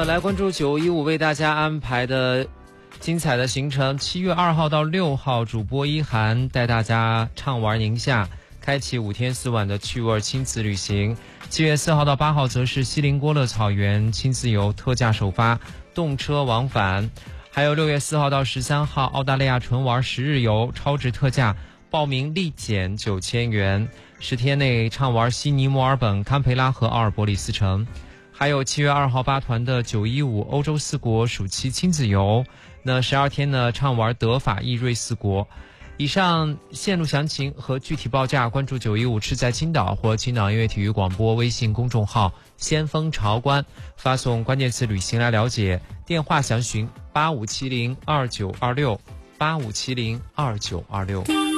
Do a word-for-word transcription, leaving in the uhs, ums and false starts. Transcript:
呢，来关注九一五为大家安排的精彩的行程。七月二号到六号，主播一涵带大家畅玩宁夏，开启五天四晚的趣味亲子旅行。七月四号到八号，则是西林郭勒草原亲子游特价首发，动车往返。还有六月四号到十三号，澳大利亚纯玩十日游超值特价，报名立减九千元，十天内畅玩悉尼、墨尔本、堪培拉和奥尔伯里斯城。还有七月二号八团的九一五欧洲四国暑期亲子游，那十二天呢畅玩德法意瑞四国。以上线路详情和具体报价，关注九一五吃在青岛或青岛音乐体育广播微信公众号先锋潮观，发送关键词旅行来了解，电话详询八五七零二九二六八五七零二九二六。